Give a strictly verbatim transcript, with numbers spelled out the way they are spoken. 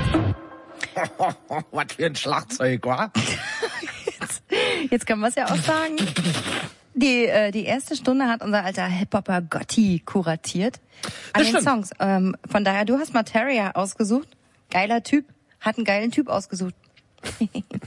Was für ein Schlagzeug, wa? Jetzt, jetzt kann man es ja auch sagen. Die, äh, die erste Stunde hat unser alter Hip-Hopper Gotti kuratiert an Das den stimmt. Songs. Ähm, von daher, du hast Materia ausgesucht. Geiler Typ. Hat einen geilen Typ ausgesucht.